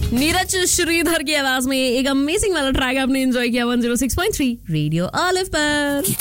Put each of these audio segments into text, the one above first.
नीरज श्रीधर की आवाज में एक अमेजिंग वाला ट्रैक आपने एंजॉय किया 106.3 रेडियो ऑलिव पर।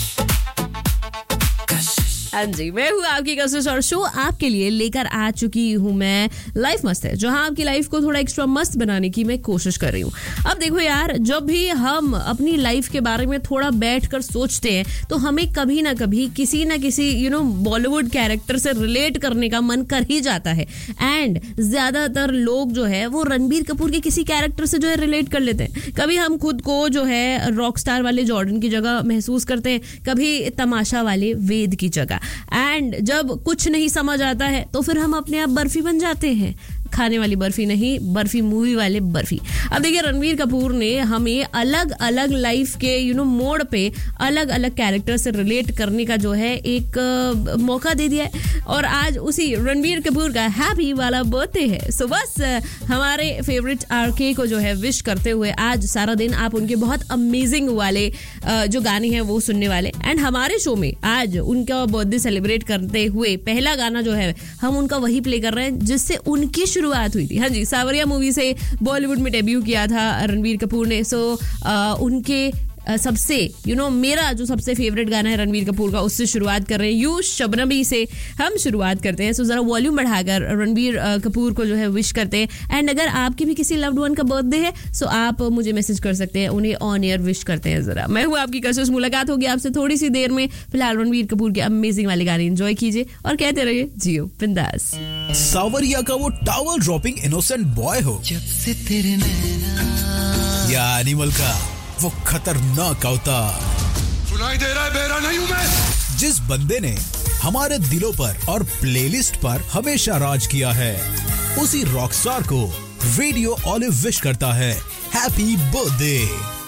हाँ जी, मैं हूँ आपकी कशिश और शो आपके लिए लेकर आ चुकी हूँ मैं लाइफ मस्त है, जहाँ आपकी लाइफ को थोड़ा एक्स्ट्रा मस्त बनाने की मैं कोशिश कर रही हूँ। अब देखो यार, जब भी हम अपनी लाइफ के बारे में थोड़ा बैठकर सोचते हैं तो हमें कभी ना कभी किसी ना किसी बॉलीवुड कैरेक्टर से रिलेट करने का मन कर ही जाता है। एंड ज्यादातर लोग जो है वो रणबीर कपूर के किसी कैरेक्टर से जो है रिलेट कर लेते हैं। कभी हम खुद को जो है रॉक स्टार वाले जॉर्डन की जगह महसूस करते हैं, कभी तमाशा वाले वेद की जगह। एंड जब कुछ नहीं समझ आता है तो फिर हम अपने आप बर्फी बन जाते हैं। खाने वाली बर्फी नहीं, बर्फी मूवी वाले बर्फी। अब देखिए, रणबीर कपूर ने हमें अलग अलग लाइफ के मोड़ पे अलग अलग कैरेक्टर से रिलेट करने का जो है एक मौका दे दिया है। और आज उसी रणबीर कपूर का हैप्पी वाला बर्थडे है। सो बस हमारे फेवरेट आरके को जो है विश करते हुए आज सारा दिन आप उनके बहुत अमेजिंग वाले जो गाने हैं वो सुनने वाले। एंड हमारे शो में आज उनका बर्थडे सेलिब्रेट करते हुए पहला गाना जो है हम उनका वही प्ले कर रहे हैं जिससे उनकी शुरुआत हुई थी। हाँ जी, सावरिया मूवी से बॉलीवुड में डेब्यू किया था रणबीर कपूर ने। सो उनके सबसे मेरा जो सबसे फेवरेट गाना है रणबीर कपूर का, उससे शुरुआत कर रहे हैं। यू शबनबी से हम शुरुआत करते हैं। सो जरा वॉल्यूम बढ़ाकर रणबीर कपूर को जो है विश करते हैं। एंड अगर आपके भी किसी लव्ड वन का बर्थडे है सो आप मुझे मैसेज कर सकते हैं, उन्हें ऑन एयर विश करते हैं जरा। मैं हूँ आपकी कशिश, मुलाकात होगी आपसे थोड़ी सी देर में। फिलहाल रणबीर कपूर के अमेजिंग वाले गाने एंजॉय कीजिए और कहते रहिए जियो बिंदास। सावरिया का वो टॉवल ड्रॉपिंग इनोसेंट बॉय हो, जब से तेरे नैना, या एनिमल का वो खतरनाक अवतार, सुनाई दे रहा है बेरा नहीं हूं मैं, जिस बंदे ने हमारे दिलों पर और प्लेलिस्ट पर हमेशा राज किया है, उसी रॉकस्टार को रेडियो ऑलिव विश करता है हैप्पी बर्थडे।